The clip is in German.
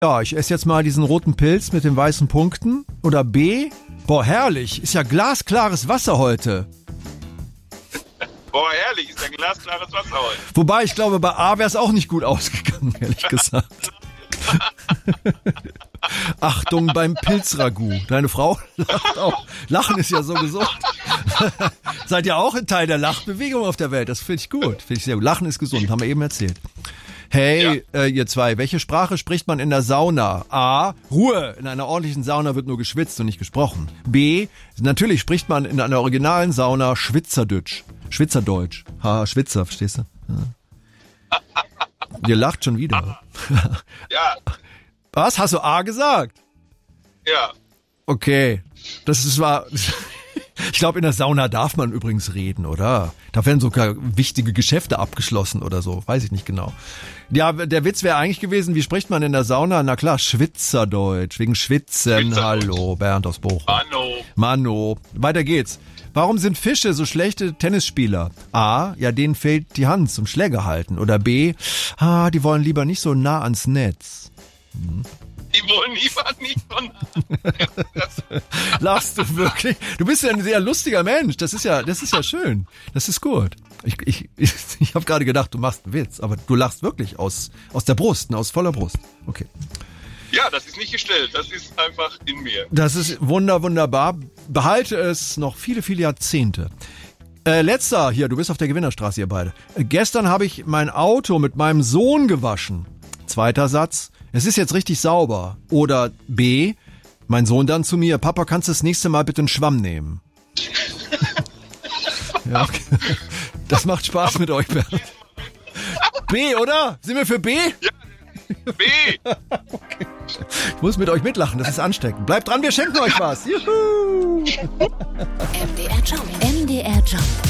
Ja, ich esse jetzt mal diesen roten Pilz mit den weißen Punkten. Oder B. Boah, herrlich. Ist ja glasklares Wasser heute. Boah, herrlich, ist ja glasklares Wasser heute. Wobei, ich glaube, bei A wäre es auch nicht gut ausgegangen, ehrlich gesagt. Achtung beim Pilzragout. Deine Frau lacht auch. Lachen ist ja so gesund. Seid ihr auch ein Teil der Lachbewegung auf der Welt? Das finde ich gut. Finde ich sehr gut. Lachen ist gesund, haben wir eben erzählt. Hey, ihr zwei, welche Sprache spricht man in der Sauna? A. Ruhe. In einer ordentlichen Sauna wird nur geschwitzt und nicht gesprochen. B. Natürlich spricht man in einer originalen Sauna Schwitzerdeutsch. Schwitzerdeutsch. Ha, Schwitzer, verstehst du? Ja. Ihr lacht schon wieder. Ja. Was? Hast du A gesagt? Ja. Okay. war. Ich glaube, in der Sauna darf man übrigens reden, oder? Da werden sogar wichtige Geschäfte abgeschlossen oder so. Weiß ich nicht genau. Ja, der Witz wäre eigentlich gewesen, wie spricht man in der Sauna? Na klar, Schwitzerdeutsch. Wegen Schwitzen. Hallo, Bernd aus Bochum. Mano. Weiter geht's. Warum sind Fische so schlechte Tennisspieler? A. Ja, denen fehlt die Hand zum Schläger halten. Oder B. Die wollen lieber nicht so nah ans Netz. Die wollen lieber nicht so nah. Lachst du wirklich? Du bist ja ein sehr lustiger Mensch. Das ist ja schön. Das ist gut. Ich habe gerade gedacht, du machst einen Witz, aber du lachst wirklich aus der Brust, aus voller Brust. Okay. Ja, das ist nicht gestellt, das ist einfach in mir. Das ist wunderbar. Behalte es noch viele, viele Jahrzehnte. Letzter, hier, du bist auf der Gewinnerstraße, ihr beide. Gestern habe ich mein Auto mit meinem Sohn gewaschen. Zweiter Satz, es ist jetzt richtig sauber. Oder B, mein Sohn dann zu mir, Papa, kannst du das nächste Mal bitte einen Schwamm nehmen? Ja, okay. Das macht Spaß mit euch, Bernd. B, oder? Sind wir für B? Ja. B! Okay. Ich muss mit euch mitlachen, das ist ansteckend. Bleibt dran, wir schenken euch was. Juhu! MDR Jump.